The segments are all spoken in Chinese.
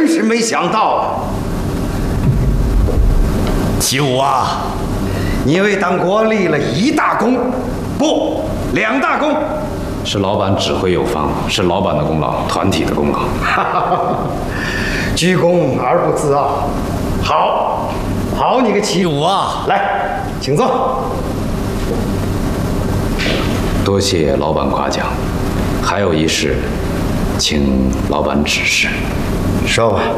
是没想到啊！ 齐武啊， 你为党国立了1大功，不，2大功。 是老板指挥有方，是老板的功劳，团体的功劳。 居功而不自傲，好，好你个齐武啊！ 来，请坐。 多谢老板夸奖，还有一事，请老板指示。 说吧。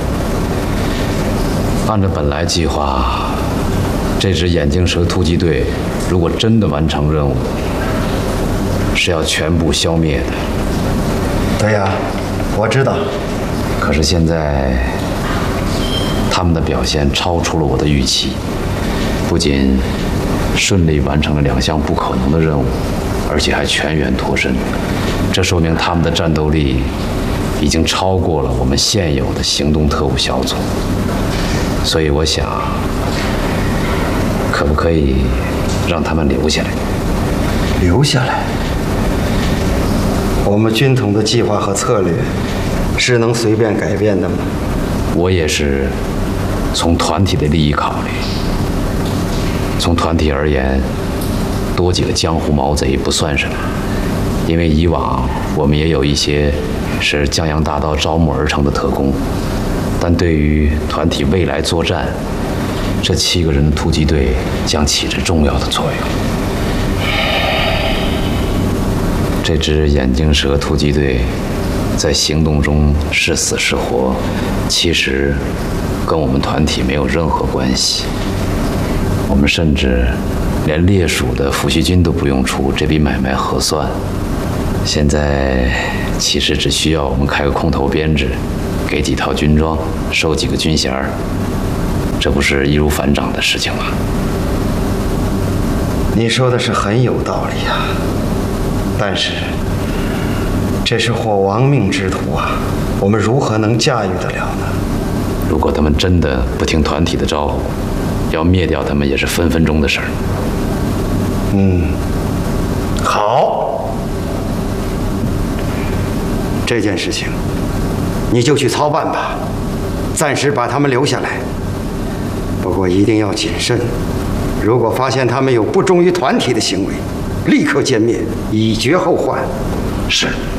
按照本来计划，这支眼镜蛇突击队如果真的完成任务，是要全部消灭的。 对呀，我知道。 可是现在，他们的表现超出了我的预期，不仅顺利完成了2项不可能的任务，而且还全员脱身。这说明他们的战斗力已经超过了我们现有的行动特务小组。所以我想，可不可以让他们留下来？ 留下来？我们军统的计划和策略是能随便改变的吗？ 我也是从团体的利益考虑。从团体而言，多几个江湖毛贼不算什么，因为以往我们也有一些是江洋大盗招募而成的特工。但对于团体未来作战，这7个人的突击队将起着重要的作用。这支眼镜蛇突击队在行动中是死是活，其实跟我们团体没有任何关系。我们甚至连猎属的抚恤金都不用出，这笔买卖合算。现在其实只需要我们开个空头编制，给几套军装，收几个军衔儿，这不是易如反掌的事情吗？ 你说的是很有道理呀，但是这是祸亡命之徒啊，我们如何能驾驭得了呢？ 如果他们真的不听团体的招呼，要灭掉他们也是分分钟的事儿。 好，这件事情你就去操办吧，暂时把他们留下来。不过一定要谨慎，如果发现他们有不忠于团体的行为，立刻歼灭，以绝后患。 是。